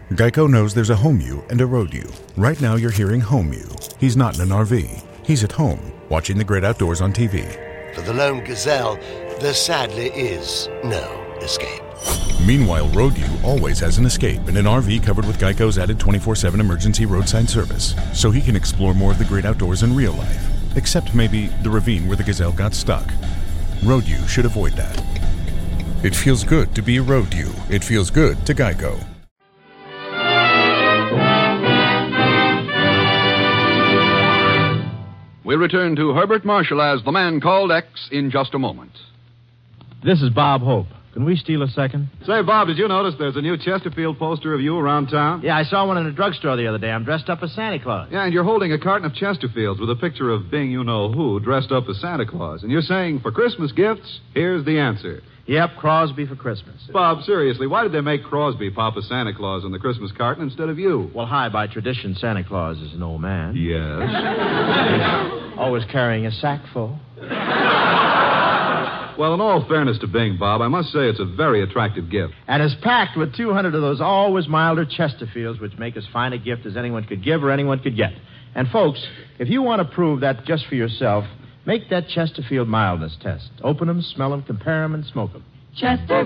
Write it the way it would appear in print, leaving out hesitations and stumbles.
Geico knows there's a home you and a road you. Right now you're hearing home you. He's not in an RV. He's at home, watching the great outdoors on TV. For the lone gazelle, there sadly is no escape. Meanwhile, road you always has an escape in an RV covered with Geico's added 24/7 emergency roadside service, so he can explore more of the great outdoors in real life, except maybe the ravine where the gazelle got stuck. Road you should avoid that. It feels good to be a road you. It feels good to Geico. We'll return to Herbert Marshall as the Man Called X in just a moment. This is Bob Hope. Can we steal a second? Say, Bob, did you notice there's a new Chesterfield poster of you around town? Yeah, I saw one in a drugstore the other day. I'm dressed up as Santa Claus. Yeah, and you're holding a carton of Chesterfields with a picture of Bing you-know-who dressed up as Santa Claus. And you're saying, for Christmas gifts, here's the answer. Yep, Crosby for Christmas. Bob, seriously, why did they make Crosby Papa Santa Claus on the Christmas carton instead of you? Well, by tradition, Santa Claus is an old man. Yes. Always carrying a sack full. Well, in all fairness to Bing, Bob, I must say it's a very attractive gift. And it's packed with 200 of those always milder Chesterfields, which make as fine a gift as anyone could give or anyone could get. And, folks, if you want to prove that just for yourself, make that Chesterfield mildness test. Open them, smell them, compare them, and smoke them. Chesterfield